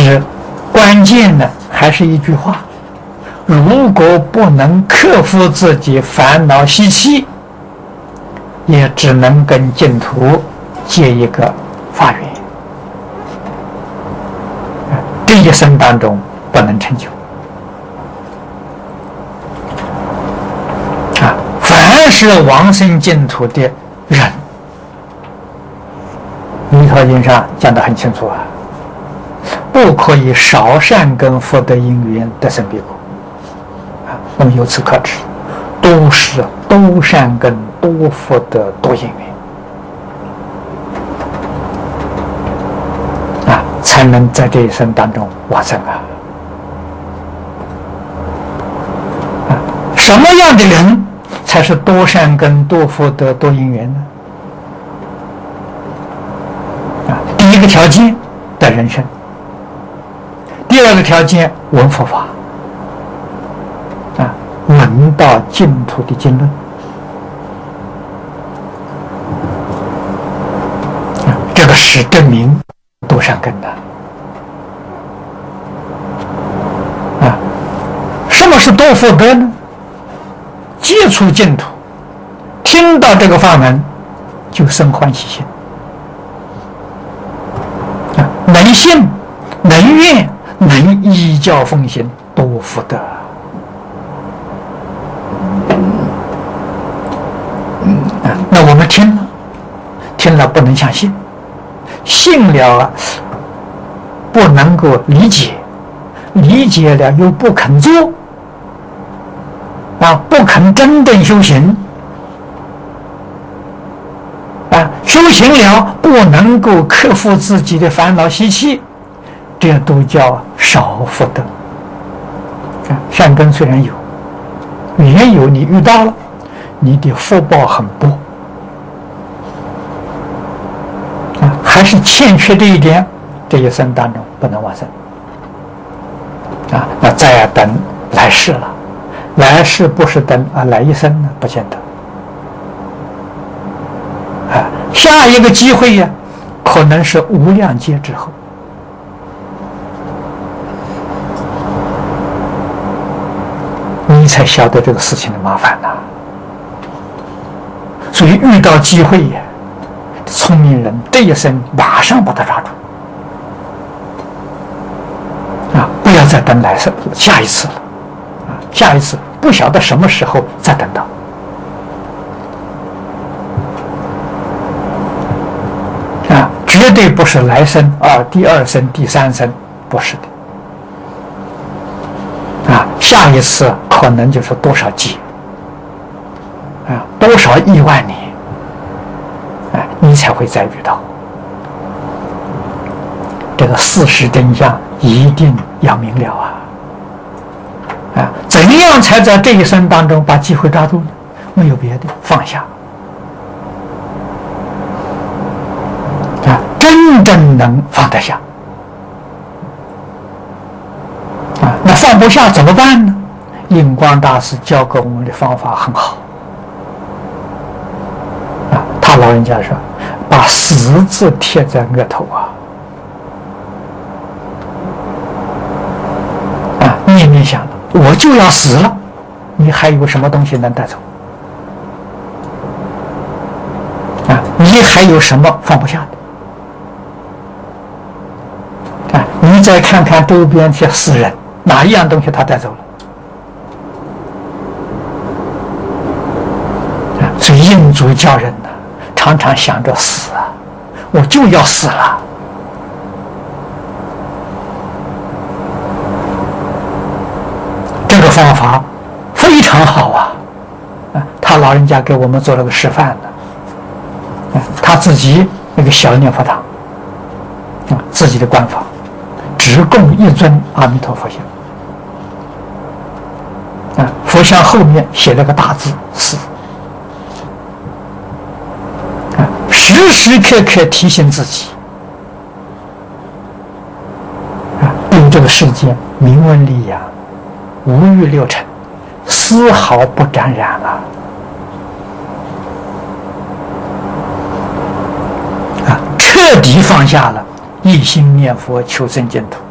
是关键呢，还是一句话：如果不能克服自己烦恼习气，也只能跟净土结一个法缘，这一生当中不能成就。凡是往生净土的人，弥陀经上讲得很清楚啊，不可以少善根福德因缘得生彼国啊。我们由此可知，都是多善根、多福德、多因缘啊，才能在这一生当中往生啊。什么样的人才是多善根、多福德、多因缘呢？第一个条件得人身，第二个条件闻佛法，闻到净土的经论，这个是证明多善根的。什么是多福德呢？接触净土，听到这个法门，就生欢喜心，能信、能愿、能依教奉行，多福德。那我们听了不能相信，信了不能够理解，理解了又不肯做。不肯真正修行，修行了不能够克服自己的烦恼习气，这都叫少福德。善根虽然有，也有你遇到了，你的福报很薄，还是欠缺这一点，这一生当中不能往生那再等来世了。来世不是等来一生呢，不见得下一个机会呀，可能是无量劫之后。你才晓得这个事情的麻烦所以遇到机会呀，聪明人这一生马上把它抓住不要再等来世下一次了。下一次不晓得什么时候再等到绝对不是来生第二生、第三生，不是的下一次可能就是多少劫多少亿万年你才会再遇到这个事实真相，一定要明了怎样才在这一生当中把机会抓住呢？没有别的，放下真正能放得下那放不下怎么办呢？印光大师教给我们的方法很好他老人家说，把死字贴在额头念念想我就要死了，你还有什么东西能带走你还有什么放不下的你再看看周边这些死人，哪一样东西他带走了所以印祖教人常常想着死我就要死了这个方法非常好他老人家给我们做了个示范他自己那个小念佛堂自己的官房只供一尊阿弥陀佛像佛像后面写了个大字死时时刻刻提醒自己对这个世界明文利养，无欲六尘，丝毫不沾染彻底放下了，一心念佛求生净土